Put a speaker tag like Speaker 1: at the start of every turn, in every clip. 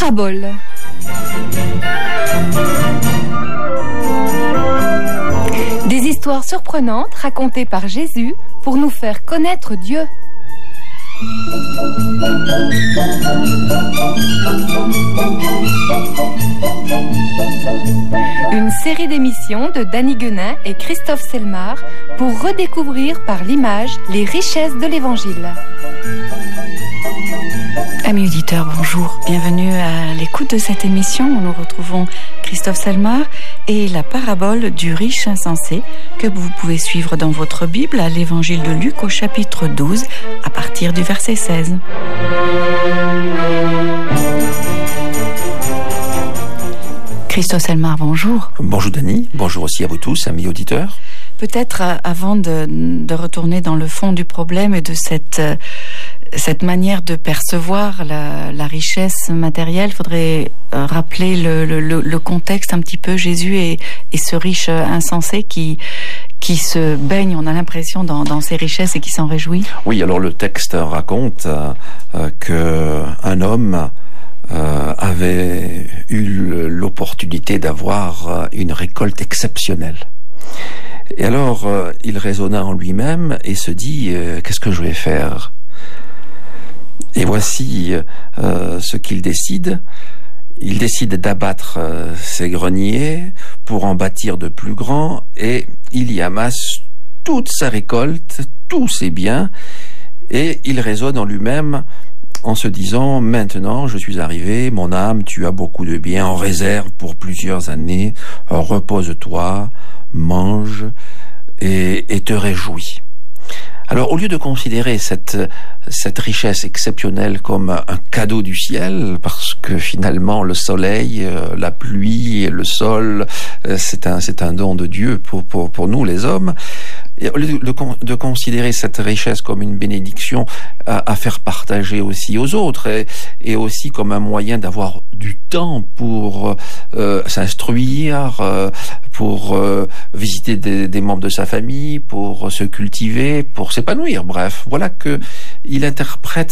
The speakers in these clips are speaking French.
Speaker 1: Parabole. Des histoires surprenantes racontées par Jésus pour nous faire connaître Dieu. Une série d'émissions de Danny Guenin et Christophe Selmar pour redécouvrir par l'image les richesses de l'Évangile.
Speaker 2: Amis auditeurs, bonjour. Bienvenue à l'écoute de cette émission où nous retrouvons Christophe Selmar et la parabole du riche insensé que vous pouvez suivre dans votre Bible à l'Évangile de Luc au chapitre 12 à partir du verset 16. Christophe Selmar, bonjour.
Speaker 3: Bonjour Dany, bonjour aussi à vous tous, amis auditeurs.
Speaker 2: Peut-être avant de retourner dans le fond du problème et de cette manière de percevoir la richesse matérielle, il faudrait rappeler le contexte un petit peu. Jésus et ce riche insensé qui se baigne, on a l'impression, dans ses richesses et qui s'en réjouit.
Speaker 3: Oui, alors le texte raconte qu'un homme avait eu l'opportunité d'avoir une récolte exceptionnelle. Et alors, il raisonna en lui-même et se dit « Qu'est-ce que je vais faire ?» Et voici ce qu'il décide. Il décide d'abattre ses greniers pour en bâtir de plus grands et il y amasse toute sa récolte, tous ses biens, et il raisonne en lui-même en se disant « Maintenant, je suis arrivé, mon âme, tu as beaucoup de biens en réserve pour plusieurs années, repose-toi, mange et te réjouis. » Alors, au lieu de considérer cette richesse exceptionnelle comme un cadeau du ciel, parce que finalement le soleil, la pluie, le sol, c'est un don de Dieu pour nous les hommes, et au lieu de considérer cette richesse comme une bénédiction à faire partager aussi aux autres, et aussi comme un moyen d'avoir du temps pour s'instruire, pour visiter des membres de sa famille, pour se cultiver, pour s'épanouir. Bref, voilà que il interprète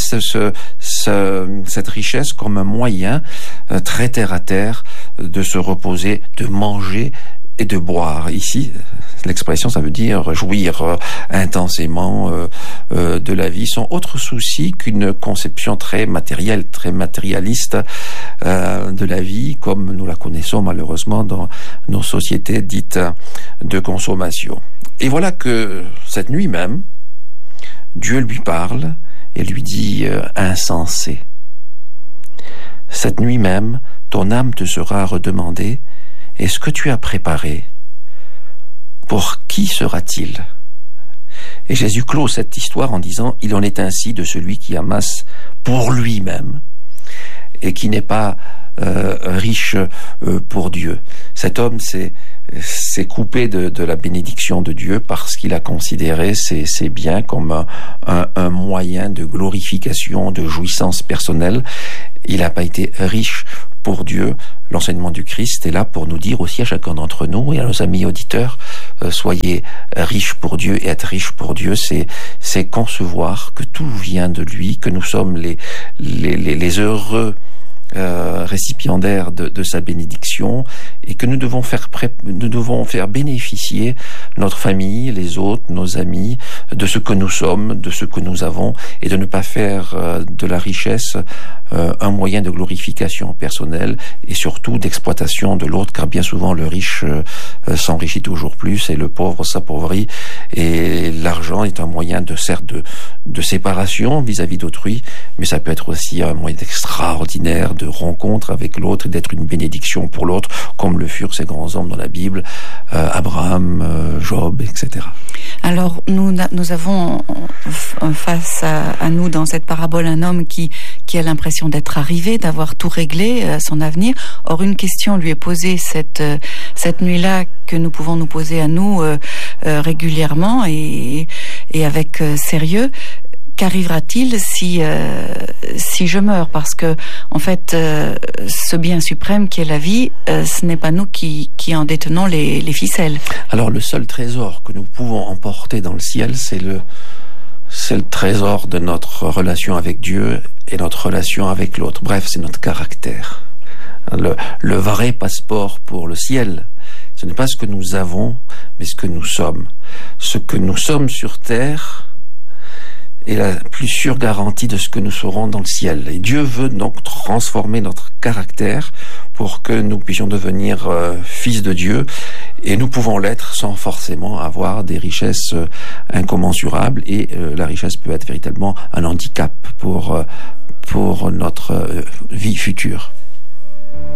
Speaker 3: cette richesse comme un moyen très terre à terre de se reposer, de manger et de boire. Ici, l'expression, ça veut dire jouir intensément de la vie, sans autre souci qu'une conception très matérielle, très matérialiste de la vie, comme nous la connaissons malheureusement dans nos sociétés dites de consommation. Et voilà que cette nuit même, Dieu lui parle et lui dit « Insensé, cette nuit même, ton âme te sera redemandée, et ce que tu as préparé, pour qui sera-t-il ?» Et Jésus clôt cette histoire en disant « Il en est ainsi de celui qui amasse pour lui-même, et qui n'est pas riche pour Dieu. » Cet homme s'est coupé de la bénédiction de Dieu parce qu'il a considéré ses biens comme un moyen de glorification, de jouissance personnelle. Il n'a pas été riche pour Dieu. L'enseignement du Christ est là pour nous dire aussi à chacun d'entre nous et à nos amis auditeurs, soyez riches pour Dieu, et être riche pour Dieu, c'est concevoir que tout vient de lui, que nous sommes les heureux récipiendaires de sa bénédiction, et que nous devons faire bénéficier notre famille, les autres, nos amis, de ce que nous sommes, de ce que nous avons, et de ne pas faire de la richesse un moyen de glorification personnelle et surtout d'exploitation de l'autre, car bien souvent le riche s'enrichit toujours plus et le pauvre s'appauvrit, et l'argent est un moyen certes de séparation vis-à-vis d'autrui, mais ça peut être aussi un moyen extraordinaire de rencontre avec l'autre et d'être une bénédiction pour l'autre, comme le furent ces grands hommes dans la Bible, Abraham, Job, etc.
Speaker 2: Alors nous avons face à nous dans cette parabole un homme qui a l'impression d'être arrivé, d'avoir tout réglé, son avenir. Or une question lui est posée cette nuit-là que nous pouvons nous poser à nous régulièrement et avec sérieux. Qu'arrivera-t-il si je meurs? Parce que en fait, ce bien suprême qui est la vie, ce n'est pas nous qui en détenons les ficelles.
Speaker 3: Alors le seul trésor que nous pouvons emporter dans le ciel, c'est c'est le trésor de notre relation avec Dieu et notre relation avec l'autre. Bref, c'est notre caractère. Le vrai passeport pour le ciel, ce n'est pas ce que nous avons, mais ce que nous sommes. Ce que nous sommes sur terre est la plus sûre garantie de ce que nous serons dans le ciel. Et Dieu veut donc transformer notre caractère pour que nous puissions devenir fils de Dieu, et nous pouvons l'être sans forcément avoir des richesses incommensurables, et la richesse peut être véritablement un handicap pour notre vie future.